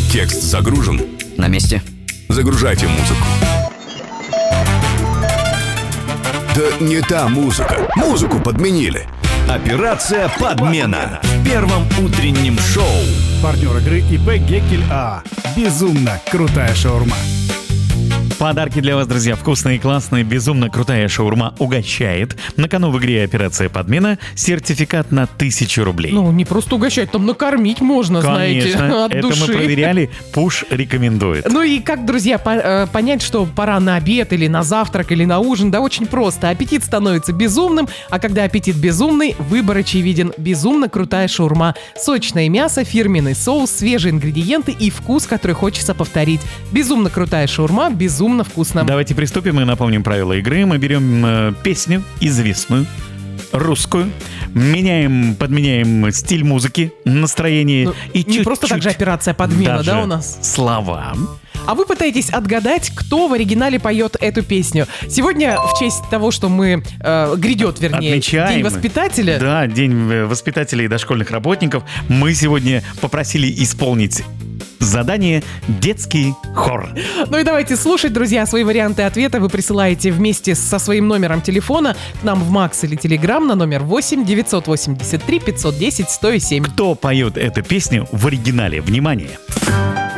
Текст загружен. На месте. Загружайте музыку. Да не та музыка. Музыку подменили. Операция «Подмена» в первом утреннем шоу. Партнер игры ИП Геккель АА. Безумно крутая шаурма. Подарки для вас, друзья, вкусные и классные. Безумно крутая шаурма угощает. На кону в игре «Операция Подмена» сертификат на 1000 рублей. Ну, не просто угощать, там накормить можно, Конечно, знаете, от это души. мы проверяли, Пуш рекомендует. Ну и как, друзья, понять, что пора на обед или на завтрак или на ужин? Да очень просто. Аппетит становится безумным, а когда аппетит безумный, выбор очевиден. Безумно крутая шаурма. Сочное мясо, фирменный соус, свежие ингредиенты и вкус, который хочется повторить. Безумно крутая шаурма, безумно вкусно. Давайте приступим и напомним правила игры. Мы берем песню известную, русскую, подменяем стиль музыки, настроение и не чуть-чуть просто так же операция подмена, даже да, у нас? слова. А вы пытаетесь отгадать, кто в оригинале поет эту песню. Сегодня в честь того, что грядет, вернее, Отмечаем. День воспитателя. Да, День воспитателей и дошкольных работников. Мы сегодня попросили исполнить задание «Детский хор». Ну и давайте слушать, друзья, свои варианты ответа вы присылаете вместе со своим номером телефона к нам в Макс или Телеграм на номер 8 983 510 107. Кто поет эту песню в оригинале? Внимание!